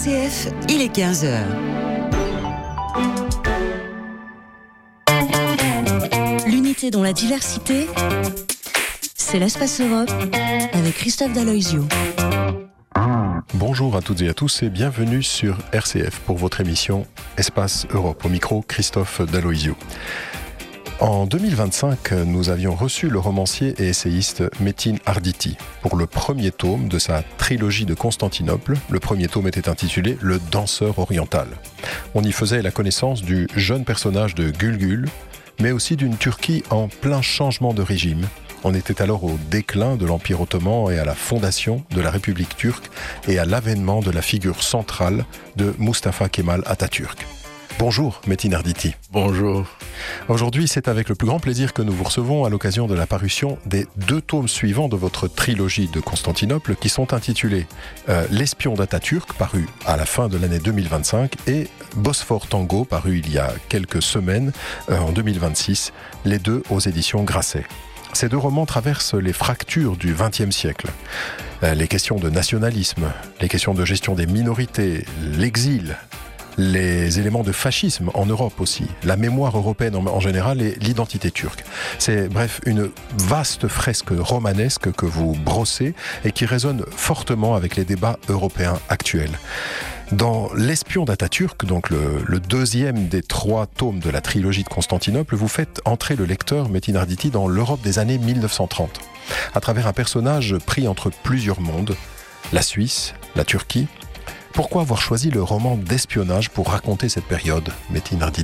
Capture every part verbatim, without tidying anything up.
C F, il est quinze heures. L'unité dans la diversité, c'est l'Espace Europe avec Christophe Daloisio. Bonjour à toutes et à tous et bienvenue sur R C F pour votre émission Espace Europe. Au micro, Christophe Daloisio. En deux mille vingt-cinq, nous avions reçu le romancier et essayiste Metin Arditi pour le premier tome de sa trilogie de Constantinople. Le premier tome était intitulé « Le danseur oriental ». On y faisait la connaissance du jeune personnage de Gülgül, mais aussi d'une Turquie en plein changement de régime. On était alors au déclin de l'Empire ottoman et à la fondation de la République turque et à l'avènement de la figure centrale de Mustafa Kemal Atatürk. Bonjour Metin Arditi. Bonjour. Aujourd'hui, c'est avec le plus grand plaisir que nous vous recevons à l'occasion de la parution des deux tomes suivants de votre trilogie de Constantinople qui sont intitulés euh, L'espion d'Atatürk, paru à la fin de l'année deux mille vingt-cinq, et Bosphore Tango, paru il y a quelques semaines, euh, en deux mille vingt-six, les deux aux éditions Grasset. Ces deux romans traversent les fractures du vingtième siècle. Euh, les questions de nationalisme, les questions de gestion des minorités, l'exil, les éléments de fascisme en Europe aussi, la mémoire européenne en, en général et l'identité turque. C'est bref une vaste fresque romanesque que vous brossez et qui résonne fortement avec les débats européens actuels. Dans L'espion d'Atatürk, donc le, le deuxième des trois tomes de la trilogie de Constantinople, vous faites entrer le lecteur, Metin Arditi, dans l'Europe des années mille neuf cent trente, à travers un personnage pris entre plusieurs mondes, la Suisse, la Turquie. Pourquoi avoir choisi le roman d'espionnage pour raconter cette période, Metin Arditi ?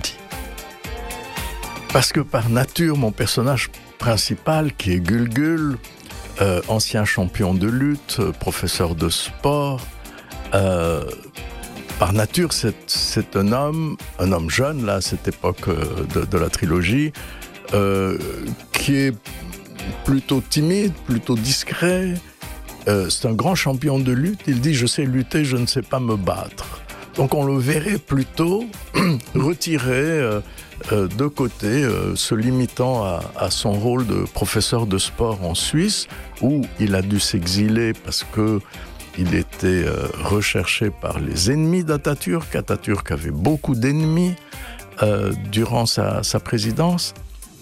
Parce que par nature, mon personnage principal, qui est Gülgül, euh, ancien champion de lutte, professeur de sport, euh, par nature, c'est, c'est un homme, un homme jeune, là, à cette époque de, de la trilogie, euh, qui est plutôt timide, plutôt discret. Euh, c'est un grand champion de lutte. Il dit « Je sais lutter, je ne sais pas me battre ». Donc on le verrait plutôt retiré euh, euh, de côté, euh, se limitant à, à son rôle de professeur de sport en Suisse, où il a dû s'exiler parce qu'il était euh, recherché par les ennemis d'Atatürk. Atatürk avait beaucoup d'ennemis euh, durant sa, sa présidence.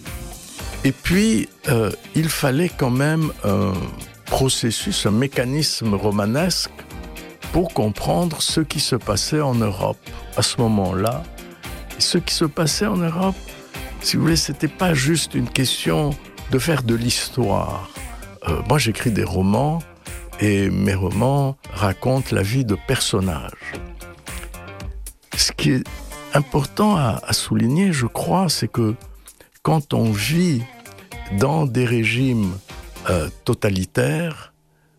Et puis, euh, il fallait quand même un processus, un mécanisme romanesque pour comprendre ce qui se passait en Europe à ce moment-là. Et ce qui se passait en Europe, si vous voulez, c'était pas juste une question de faire de l'histoire. Euh, moi, j'écris des romans et mes romans racontent la vie de personnages. Ce qui est important à, à souligner, je crois, c'est que quand on vit dans des régimes Euh, totalitaires,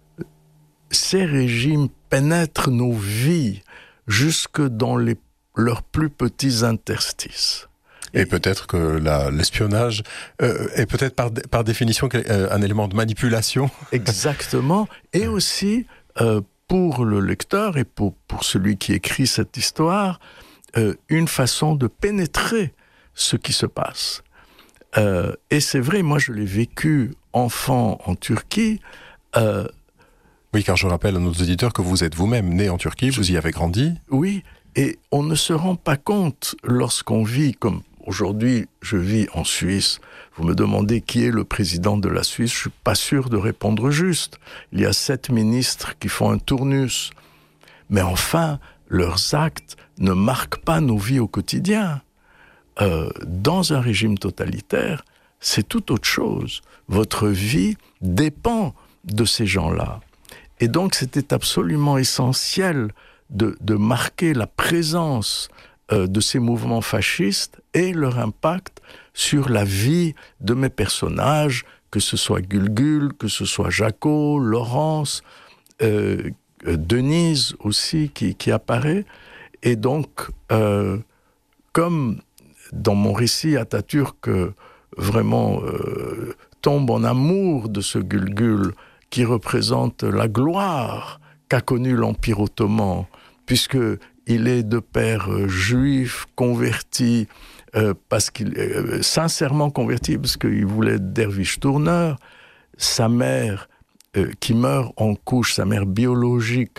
ces régimes pénètrent nos vies jusque dans les, leurs plus petits interstices. Et, et peut-être que la, l'espionnage euh, est peut-être par, par définition un élément de manipulation. Exactement. Et aussi, euh, pour le lecteur et pour, pour celui qui écrit cette histoire, euh, une façon de pénétrer ce qui se passe. Euh, et c'est vrai, moi je l'ai vécu enfant en Turquie. Euh, oui, car je rappelle à nos auditeurs que vous êtes vous-même né en Turquie, vous y avez grandi. Oui, et on ne se rend pas compte lorsqu'on vit, comme aujourd'hui je vis en Suisse, vous me demandez qui est le président de la Suisse, je ne suis pas sûr de répondre juste. Il y a sept ministres qui font un tournus. Mais enfin, leurs actes ne marquent pas nos vies au quotidien. Euh, dans un régime totalitaire, c'est tout autre chose. Votre vie dépend de ces gens-là. Et donc, c'était absolument essentiel de, de marquer la présence euh, de ces mouvements fascistes et leur impact sur la vie de mes personnages, que ce soit Gülgül, que ce soit Jaco, Laurence, euh, Denise aussi qui, qui apparaît. Et donc, euh, comme dans mon récit, Atatürk euh, vraiment euh, tombe en amour de ce Gülgül qui représente la gloire qu'a connue l'Empire ottoman, puisqu'il est de père euh, juif, converti, euh, parce qu'il euh, sincèrement converti, parce qu'il voulait être derviche tourneur. Sa mère, euh, qui meurt en couche, sa mère biologique,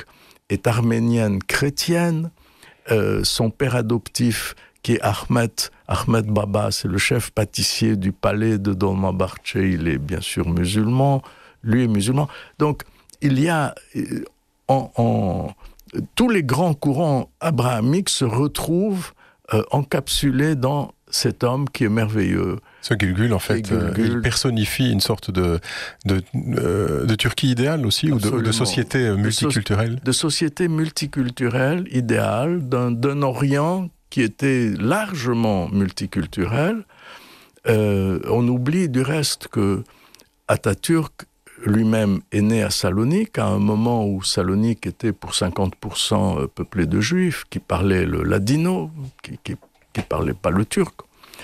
est arménienne chrétienne. Euh, son père adoptif, qui est Ahmed, Ahmed Baba, c'est le chef pâtissier du palais de Dolmabahçe, il est bien sûr musulman, lui est musulman. Donc, il y a... En, en, tous les grands courants abrahamiques se retrouvent euh, encapsulés dans cet homme qui est merveilleux. Ce Gülgül, en fait, euh, il personnifie une sorte de, de, euh, de Turquie idéale aussi, Absolument. ou de, de société multiculturelle. De, so- de société multiculturelle idéale, d'un, d'un Orient qui était largement multiculturel. Euh, on oublie du reste que Atatürk lui-même est né à Salonique, à un moment où Salonique était pour cinquante pour cent peuplée de juifs, qui parlaient le ladino, qui qui, qui parlaient pas le turc.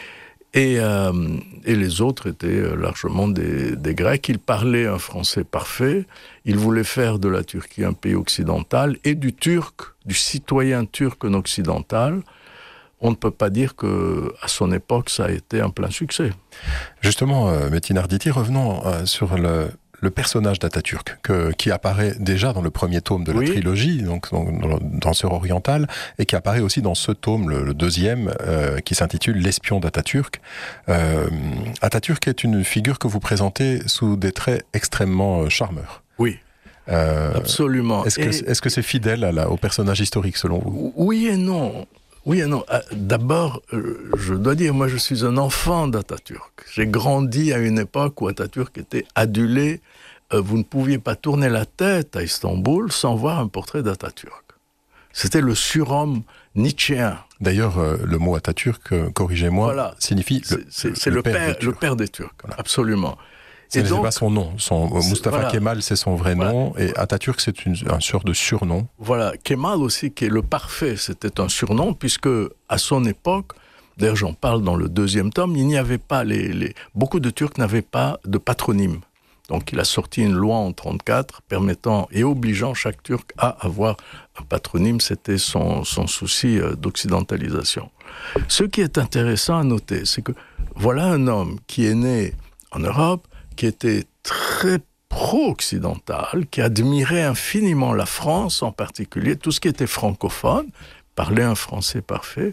Et, euh, et les autres étaient largement des, des Grecs. Il parlait un français parfait. Il voulait faire de la Turquie un pays occidental et du turc, du citoyen turc en occidental. On ne peut pas dire qu'à son époque, ça a été un plein succès. Justement, euh, Metin Arditi, revenons euh, sur le... le personnage d'Atatürk, que, qui apparaît déjà dans le premier tome de la oui. trilogie, donc dans, dans Sœur orientale, et qui apparaît aussi dans ce tome, le, le deuxième, euh, qui s'intitule L'espion d'Atatürk. Euh, Atatürk est une figure que vous présentez sous des traits extrêmement euh, charmeurs. Oui. Euh, Absolument. Est-ce que, et... est-ce que c'est fidèle à la, au personnage historique, selon vous ? Oui et non. Oui et non. D'abord, je dois dire, moi je suis un enfant d'Atatürk. J'ai grandi à une époque où Atatürk était adulé. Vous ne pouviez pas tourner la tête à Istanbul sans voir un portrait d'Atatürk. C'était le surhomme nietzschéen. D'ailleurs, le mot Atatürk, corrigez-moi, voilà. signifie le, c'est, c'est le, le, père, père le père des Turcs. Voilà. Absolument. Ce n'est pas son nom. Son, Mustafa voilà. Kemal, c'est son vrai voilà. nom. Et Atatürk, c'est une, un sorte de surnom. Voilà. Kemal aussi, qui est le parfait, c'était un surnom, puisque à son époque, d'ailleurs j'en parle dans le deuxième tome, il n'y avait pas les, les... Beaucoup de Turcs n'avaient pas de patronyme. Donc il a sorti une loi en trente-quatre permettant et obligeant chaque Turc à avoir un patronyme. C'était son, son souci d'occidentalisation. Ce qui est intéressant à noter, c'est que voilà un homme qui est né en Europe, qui était très pro-occidental, qui admirait infiniment la France en particulier, tout ce qui était francophone, parlait un français parfait,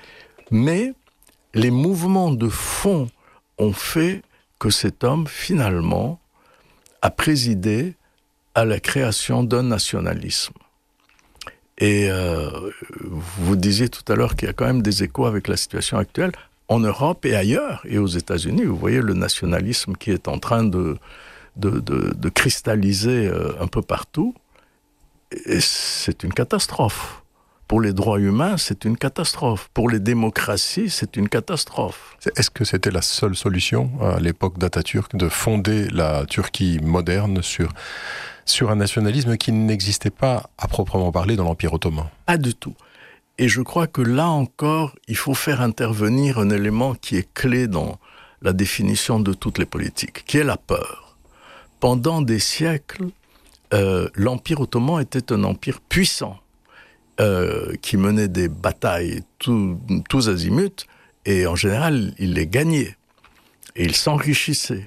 mais les mouvements de fond ont fait que cet homme, finalement, a présidé à la création d'un nationalisme. Et euh, vous disiez tout à l'heure qu'il y a quand même des échos avec la situation actuelle. En Europe et ailleurs, et aux États-Unis, vous voyez le nationalisme qui est en train de, de, de, de cristalliser un peu partout. Et c'est une catastrophe. Pour les droits humains, c'est une catastrophe. Pour les démocraties, c'est une catastrophe. Est-ce que c'était la seule solution à l'époque d'Atatürk de fonder la Turquie moderne sur, sur un nationalisme qui n'existait pas à proprement parler dans l'Empire ottoman ? Pas du tout. Et je crois que là encore, il faut faire intervenir un élément qui est clé dans la définition de toutes les politiques, qui est la peur. Pendant des siècles, euh, l'Empire ottoman était un empire puissant, euh, qui menait des batailles tout, tous azimuts, et en général, il les gagnait. Et il s'enrichissait.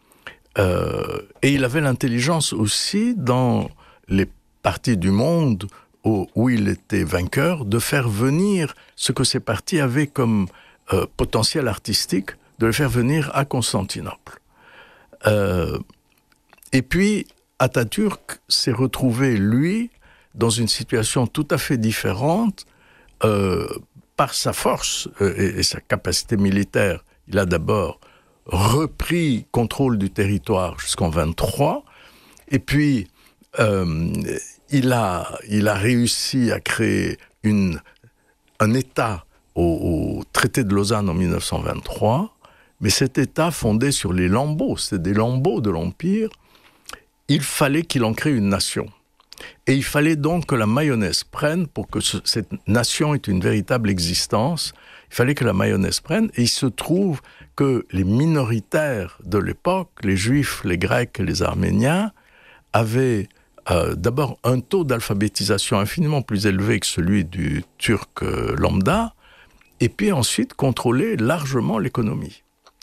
Euh, et il avait l'intelligence aussi, dans les parties du monde où il était vainqueur, de faire venir ce que ces partis avaient comme euh, potentiel artistique, de le faire venir à Constantinople. Euh, et puis, Atatürk s'est retrouvé, lui, dans une situation tout à fait différente, euh, par sa force euh, et, et sa capacité militaire. Il a d'abord repris contrôle du territoire jusqu'en vingt-trois, et puis... Euh, Il a, il a réussi à créer une, un État au, au traité de Lausanne en dix-neuf cent vingt-trois, mais cet État fondé sur les lambeaux, c'est des lambeaux de l'Empire, il fallait qu'il en crée une nation. Et il fallait donc que la mayonnaise prenne pour que ce, cette nation ait une véritable existence. Il fallait que la mayonnaise prenne, et il se trouve que les minoritaires de l'époque, les Juifs, les Grecs et les Arméniens, avaient... Euh, d'abord, un taux d'alphabétisation infiniment plus élevé que celui du turc euh, lambda, et puis ensuite contrôler largement l'économie.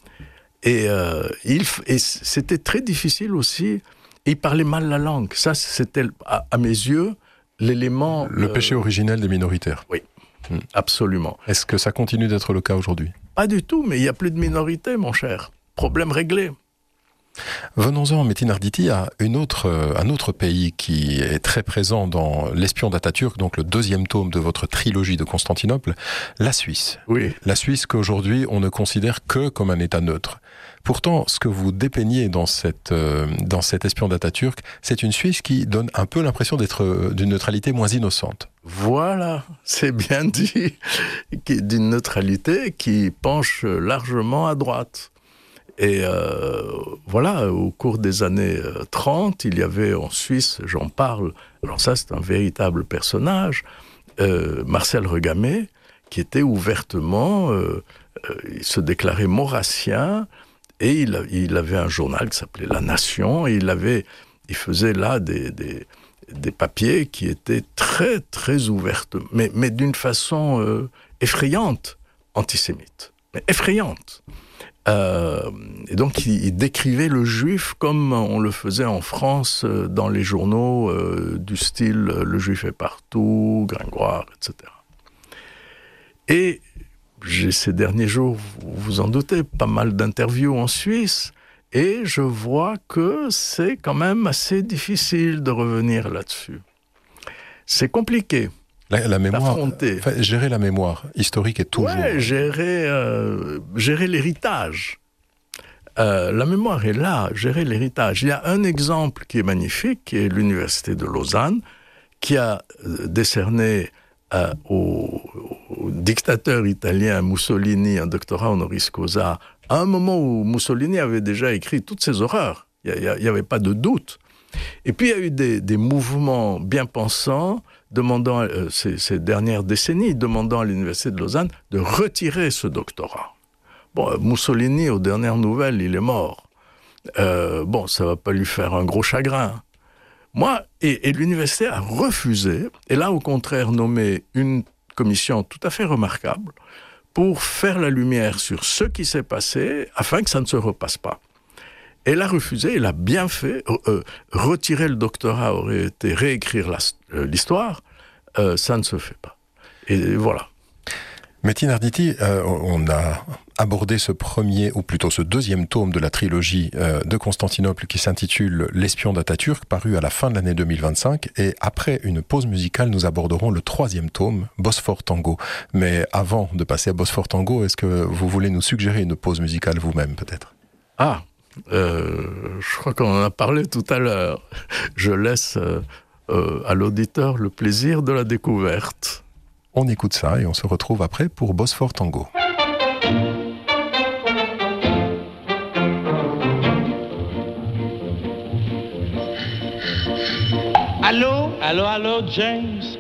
Et, euh, il, et c'était très difficile aussi, et il parlait mal la langue. Ça, c'était, à, à mes yeux, l'élément... Le euh, péché originel des minoritaires. Oui, Hmm. absolument. Est-ce que ça continue d'être le cas aujourd'hui ? Pas du tout, mais il n'y a plus de minorité, mon cher. Problème réglé. Venons-en, Metin Arditi, à une autre, euh, un autre pays qui est très présent dans L'espion d'Atatürk, donc le deuxième tome de votre trilogie de Constantinople, la Suisse. Oui. La Suisse qu'aujourd'hui on ne considère que comme un État neutre. Pourtant, ce que vous dépeignez dans, cette, euh, dans cet espion d'Atatürk, c'est une Suisse qui donne un peu l'impression d'être euh, d'une neutralité moins innocente. Voilà, c'est bien dit, qui- d'une neutralité qui penche largement à droite. Et euh, voilà, au cours des années euh, trente, il y avait en Suisse, j'en parle, alors ça c'est un véritable personnage, euh, Marcel Regamey, qui était ouvertement, euh, euh, il se déclarait maurassien, et il, a- il avait un journal qui s'appelait La Nation, et il, avait, il faisait là des, des, des papiers qui étaient très, très ouvertes, mais, mais d'une façon euh, effrayante, antisémite, mais effrayante. Euh, et donc, il, il décrivait le juif comme on le faisait en France euh, dans les journaux euh, du style euh, « le juif est partout »,« Gringoire », et cetera. Et j'ai ces derniers jours, vous vous en doutez, pas mal d'interviews en Suisse, et je vois que c'est quand même assez difficile de revenir là-dessus. C'est compliqué. La, la mémoire, D'affronter. enfin, gérer la mémoire historique est toujours... Ouais, gérer, euh, gérer l'héritage. Euh, la mémoire est là, gérer l'héritage. Il y a un exemple qui est magnifique, qui est l'Université de Lausanne, qui a euh, décerné euh, au, au dictateur italien Mussolini un doctorat honoris causa à un moment où Mussolini avait déjà écrit toutes ses horreurs. Il n'y avait pas de doute. Et puis il y a eu des, des mouvements bien pensants demandant, euh, ces, ces dernières décennies, demandant à l'Université de Lausanne de retirer ce doctorat. Bon, euh, Mussolini, aux dernières nouvelles, il est mort. Euh, bon, ça ne va pas lui faire un gros chagrin. Moi, et, et l'université a refusé, et là, au contraire, nommé une commission tout à fait remarquable pour faire la lumière sur ce qui s'est passé afin que ça ne se repasse pas. Elle a refusé, elle a bien fait. Euh, retirer le doctorat aurait été réécrire la, euh, l'histoire. Euh, ça ne se fait pas. Et voilà. Metin Arditi, euh, on a abordé ce premier, ou plutôt ce deuxième tome de la trilogie euh, de Constantinople qui s'intitule L'espion d'Atatürk, paru à la fin de l'année deux mille vingt-cinq. Et après une pause musicale, nous aborderons le troisième tome, Bosphore Tango. Mais avant de passer à Bosphore Tango, est-ce que vous voulez nous suggérer une pause musicale vous-même, peut-être ? Ah Euh, je crois qu'on en a parlé tout à l'heure. Je laisse euh, euh, à l'auditeur le plaisir de la découverte. On écoute ça et on se retrouve après pour Bosphore Tango. Allô? Allô, allô, James?